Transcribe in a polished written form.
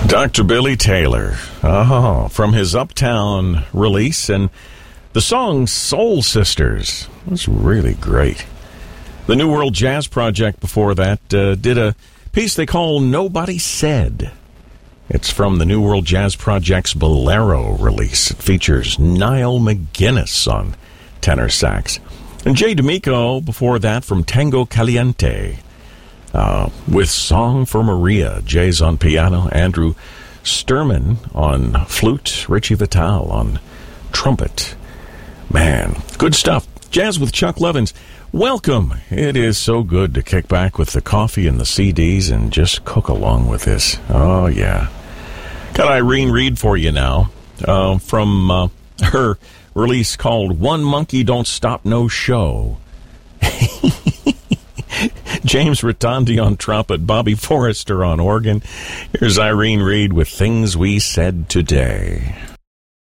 Dr. Billy Taylor, from his Uptown release, and the song Soul Sisters was really great. The New World Jazz Project before that did a piece they call Nobody Said. It's from the New World Jazz Project's Bolero release. It features Niall McGuinness on tenor sax. And Jay D'Amico before that from Tango Caliente. With Song for Maria. Jay's on piano, Andrew Sturman on flute, Richie Vitale on trumpet. Man, good stuff. Jazz with Chuck Levins. Welcome. It is so good to kick back with the coffee and the CDs and just cook along with this. Oh, yeah. Got Irene Reed for you now from her release called One Monkey Don't Stop No Show. James Rotondi on trumpet, Bobby Forrester on organ. Here's Irene Reed with Things We Said Today.